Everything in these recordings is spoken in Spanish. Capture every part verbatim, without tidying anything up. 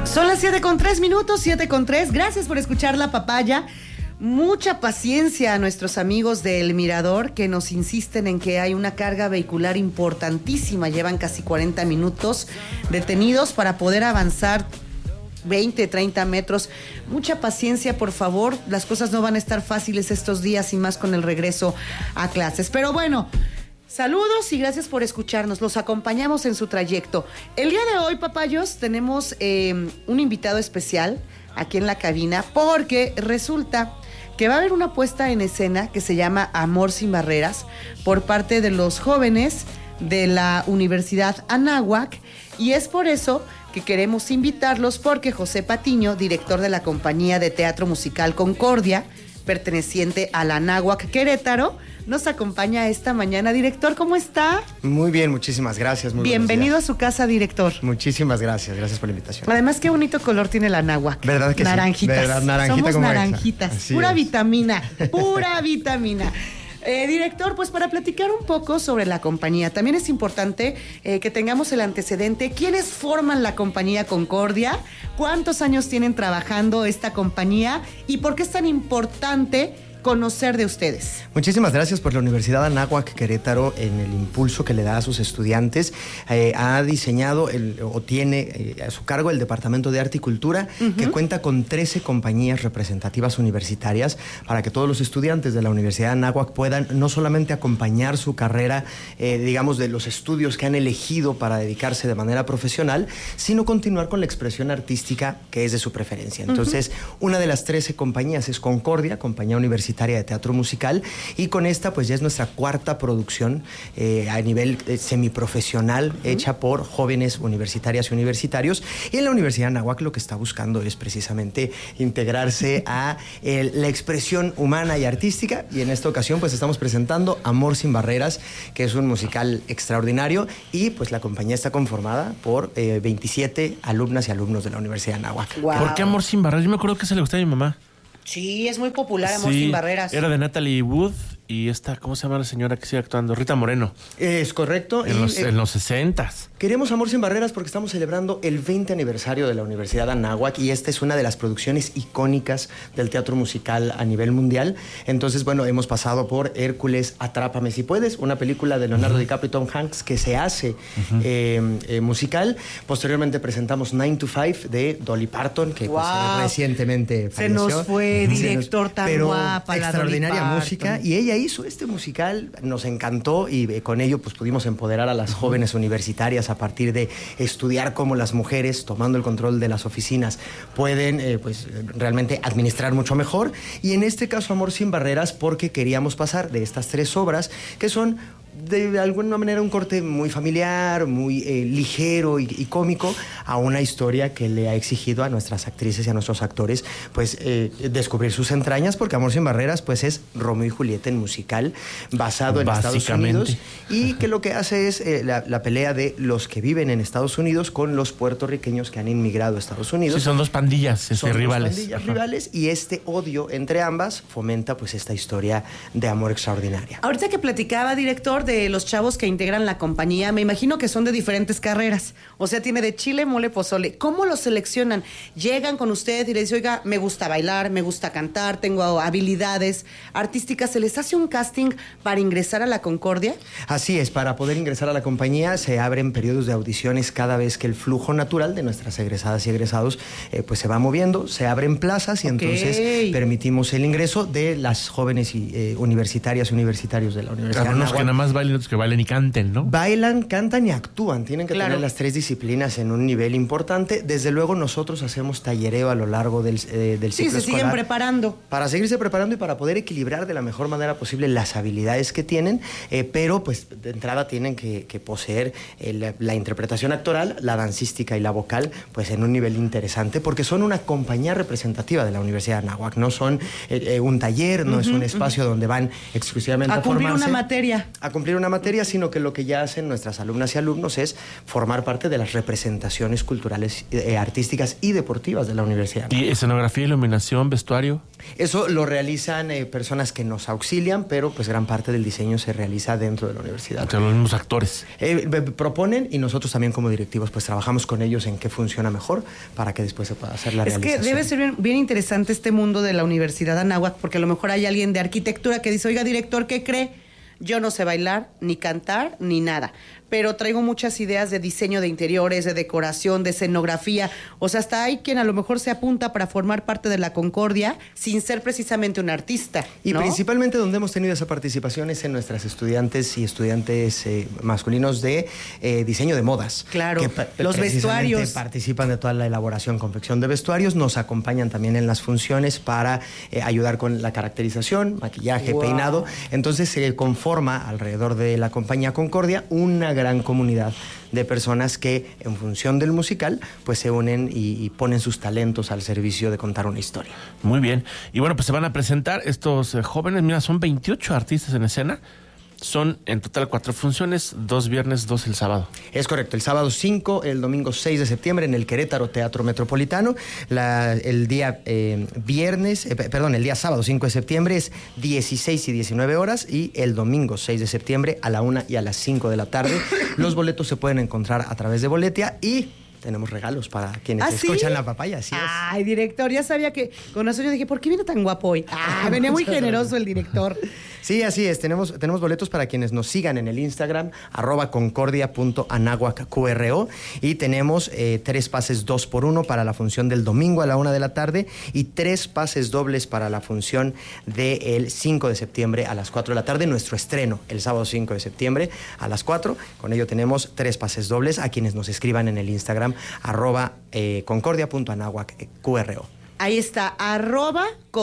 Son las siete con tres minutos, siete con tres. Gracias por escuchar La Papaya. Mucha paciencia a nuestros amigos del Mirador que nos insisten en que hay una carga vehicular importantísima. Llevan casi cuarenta minutos detenidos para poder avanzar veinte, treinta metros. Mucha paciencia, por favor. Las cosas no van a estar fáciles estos días y más con el regreso a clases. Pero bueno, saludos y gracias por escucharnos. Los acompañamos en su trayecto. El día de hoy, papayos, tenemos eh, un invitado especial aquí en la cabina porque resulta que va a haber una puesta en escena que se llama Amor sin Barreras por parte de los jóvenes de la Universidad Anáhuac, y es por eso que queremos invitarlos porque José Patiño, director de la compañía de teatro musical Concordia, perteneciente a la Anáhuac Querétaro, nos acompaña esta mañana. Director, ¿cómo está? Muy bien, muchísimas gracias. Muy Bienvenido a su casa, director. Muchísimas gracias, gracias por la invitación. Además, qué bonito color tiene la Anáhuac. ¿Verdad que naranjitas. sí? ¿Verdad? Naranjita. Somos como naranjitas, Así pura es. vitamina, pura vitamina. Eh, director, pues para platicar un poco sobre la compañía, también es importante eh, que tengamos el antecedente. ¿Quiénes forman la compañía Concordia? ¿Cuántos años tienen trabajando esta compañía? ¿Y por qué es tan importante conocer de ustedes? Muchísimas gracias por la Universidad Anáhuac Querétaro en el impulso que le da a sus estudiantes. Eh, ha diseñado el, o tiene eh, a su cargo el Departamento de Arte y Cultura, uh-huh. que cuenta con trece compañías representativas universitarias para que todos los estudiantes de la Universidad Anáhuac puedan no solamente acompañar su carrera, eh, digamos, de los estudios que han elegido para dedicarse de manera profesional, sino continuar con la expresión artística que es de su preferencia. Entonces, uh-huh. una de las trece compañías es Concordia, compañía universitaria de teatro musical, y con esta pues ya es nuestra cuarta producción eh, a nivel eh, semiprofesional, uh-huh. hecha por jóvenes universitarias y universitarios, y en la Universidad Anáhuac lo que está buscando es precisamente integrarse a eh, la expresión humana y artística, y en esta ocasión pues estamos presentando Amor sin Barreras, que es un musical extraordinario, y pues la compañía está conformada por eh, veintisiete alumnas y alumnos de la Universidad Anáhuac. Wow. ¿Por qué Amor sin Barreras? Yo me acuerdo que se le gustaba a mi mamá. Sí, es muy popular Amor sí, sin Barreras. Era de Natalie Wood y esta, ¿cómo se llama la señora que sigue actuando? Rita Moreno. Es correcto. En y, los, eh, en los sesentas. Queremos Amor sin Barreras porque estamos celebrando el veinte aniversario de la Universidad Anáhuac, y esta es una de las producciones icónicas del teatro musical a nivel mundial. Entonces, bueno, hemos pasado por Hércules, Atrápame si puedes, una película de Leonardo uh-huh. DiCaprio y Tom Hanks que se hace uh-huh. eh, eh, musical. Posteriormente presentamos Nine to Five de Dolly Parton, que wow. pues, recientemente falleció. Se nos fue, director tan Pero guapa, la extraordinaria Dolly música, Parton. y ella hizo este musical, nos encantó, y eh, con ello pues pudimos empoderar a las jóvenes universitarias a partir de estudiar cómo las mujeres, tomando el control de las oficinas, pueden eh, pues realmente administrar mucho mejor. Y en este caso Amor sin Barreras porque queríamos pasar de estas tres obras que son de alguna manera un corte muy familiar, muy eh, ligero y, y cómico, a una historia que le ha exigido a nuestras actrices y a nuestros actores pues eh, descubrir sus entrañas, porque Amor sin Barreras pues es Romeo y Julieta en musical, basado en Estados Unidos, y que lo que hace es eh, la, la pelea de los que viven en Estados Unidos con los puertorriqueños que han inmigrado a Estados Unidos. Sí, son dos pandillas este, son rivales. Dos pandillas rivales, y este odio entre ambas fomenta pues esta historia de amor extraordinaria. Ahorita que platicaba, director, de los chavos que integran la compañía, me imagino que son de diferentes carreras. O sea, tiene de chile, mole, pozole. ¿Cómo los seleccionan? Llegan con usted y les dicen, oiga, me gusta bailar, me gusta cantar, tengo habilidades artísticas. ¿Se les hace un casting para ingresar a la Concordia? Así es, para poder ingresar a la compañía se abren periodos de audiciones cada vez que el flujo natural de nuestras egresadas y egresados eh, pues se va moviendo, se abren plazas y okay. entonces permitimos el ingreso de las jóvenes y, eh, universitarias y universitarios de la Universidad. Algunos que nada más bailen, otros que bailen y canten, ¿no? Bailan, cantan y actúan. Tienen que claro. tener las tres disciplinas en un nivel importante. Desde luego nosotros hacemos tallereo a lo largo del, eh, del ciclo escolar. Sí, se siguen preparando. Para seguirse preparando y para poder equilibrar de la mejor manera posible las habilidades que tienen, eh, pero pues de entrada tienen que, que poseer eh, la, la interpretación actoral, la dancística y la vocal, pues en un nivel interesante, porque son una compañía representativa de la Universidad de Anáhuac. No son eh, eh, un taller, no uh-huh, es un espacio uh-huh. donde van exclusivamente a, a cumplir formarse, una materia. A cumplir una materia, sino que lo que ya hacen nuestras alumnas y alumnos es formar parte de las representaciones instituciones culturales, eh, artísticas y deportivas de la universidad. ¿Y escenografía, iluminación, vestuario? Eso lo realizan eh, personas que nos auxilian, pero pues gran parte del diseño se realiza dentro de la universidad. O sea, los mismos actores. Eh, proponen y nosotros también como directivos pues trabajamos con ellos en qué funciona mejor para que después se pueda hacer la es realización. Es que debe ser bien, bien interesante este mundo de la Universidad Anáhuac, porque a lo mejor hay alguien de arquitectura que dice, oiga, director, ¿qué cree? Yo no sé bailar, ni cantar, ni nada, pero traigo muchas ideas de diseño de interiores, de decoración, de escenografía. O sea, hasta hay quien a lo mejor se apunta para formar parte de la Concordia sin ser precisamente un artista, Y ¿no? principalmente donde hemos tenido esa participación es en nuestras estudiantes y estudiantes eh, masculinos de eh, diseño de modas. Claro, que pa- los precisamente vestuarios. participan de toda la elaboración, confección de vestuarios, nos acompañan también en las funciones para eh, ayudar con la caracterización, maquillaje, Wow. peinado. Entonces se conforma alrededor de la compañía Concordia una gran comunidad de personas que en función del musical pues se unen y, y ponen sus talentos al servicio de contar una historia. Muy bien. Y bueno, pues se van a presentar estos eh, jóvenes. Mira, son veintiocho artistas en escena. Son en total cuatro funciones, dos viernes, dos el sábado. Es correcto, el sábado cinco, el domingo seis de septiembre en el Querétaro Teatro Metropolitano. La, el día eh, viernes, eh, perdón, el día sábado cinco de septiembre es dieciséis y diecinueve horas y el domingo seis de septiembre a la una y a las cinco de la tarde. Los boletos se pueden encontrar a través de Boletia y tenemos regalos para quienes ¿Ah, sí? escuchan La Papaya, así es. Ay, director, ya sabía que con eso yo dije, ¿por qué viene tan guapo hoy? Ah, venía muy generoso el director. Sí, así es. Tenemos, tenemos boletos para quienes nos sigan en el Instagram, arroba concordia punto anáhuac Q R O. Y tenemos eh, tres pases dos por uno para la función del domingo a la una de la tarde y tres pases dobles para la función del cinco de septiembre a las cuatro de la tarde. Nuestro estreno el sábado cinco de septiembre a las cuatro. Con ello tenemos tres pases dobles a quienes nos escriban en el Instagram, arroba eh, concordia punto anáhuac Q R O. Ahí está, arroba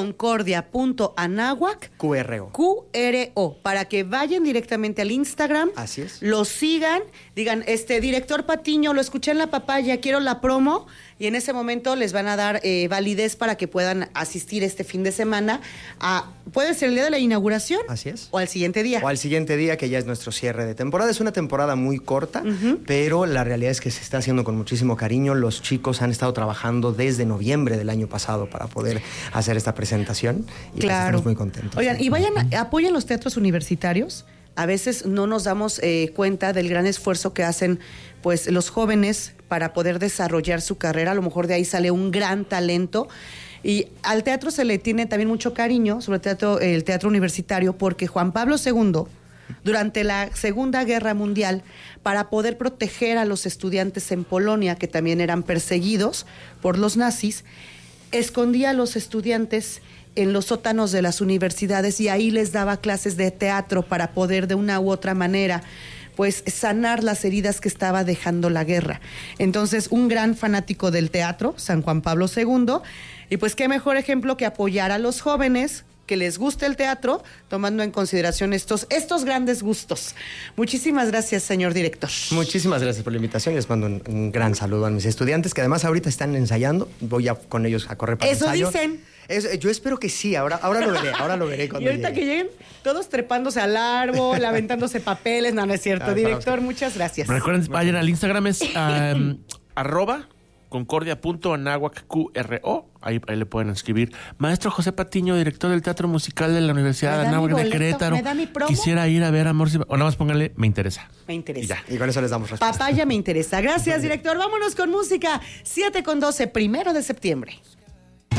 concordia.anáhuac Q R O. Q R O, para que vayan directamente al Instagram. Así es. Lo sigan, digan, este, director Patiño, lo escuché en La Papaya, quiero la promo, y en ese momento les van a dar eh, validez para que puedan asistir este fin de semana a, puede ser el día de la inauguración. Así es. O al siguiente día. O al siguiente día, que ya es nuestro cierre de temporada. Es una temporada muy corta, uh-huh. pero la realidad es que se está haciendo con muchísimo cariño. Los chicos han estado trabajando desde noviembre del año pasado para poder hacer esta presentación y claro. pues estamos muy contentos. Oigan, y vayan, apoyen los teatros universitarios. A veces no nos damos eh, cuenta del gran esfuerzo que hacen pues los jóvenes para poder desarrollar su carrera. A lo mejor de ahí sale un gran talento. Y al teatro se le tiene también mucho cariño, sobre todo el teatro universitario, porque Juan Pablo segundo, durante la Segunda Guerra Mundial, para poder proteger a los estudiantes en Polonia, que también eran perseguidos por los nazis, escondía a los estudiantes en los sótanos de las universidades y ahí les daba clases de teatro para poder de una u otra manera pues sanar las heridas que estaba dejando la guerra. Entonces, un gran fanático del teatro, San Juan Pablo segundo, y pues qué mejor ejemplo que apoyar a los jóvenes que les guste el teatro, tomando en consideración estos, estos grandes gustos. Muchísimas gracias, señor director. Muchísimas gracias por la invitación y les mando un, un gran saludo a mis estudiantes, que además ahorita están ensayando. Voy a con ellos a correr para el Eso ensayo. dicen. Es, yo espero que sí, ahora, ahora lo veré, ahora lo veré cuando Y ahorita llegue. que lleguen, todos trepándose al árbol, aventándose papeles. No, no es cierto. Ah, Director, muchas gracias. Recuerden, vayan al Instagram, es um, arroba concordia.anáhuac Q R O. Ahí, ahí le pueden escribir. Maestro José Patiño, director del Teatro Musical de la Universidad de Anáhuac de Querétaro. ¿Me da mi promo? Quisiera ir a ver Amor Sin... O nada más pónganle, me interesa. Me interesa. Y ya. Y con eso les damos respuesta. Papaya me interesa. Gracias, director. Vámonos con música. siete con doce, primero de septiembre.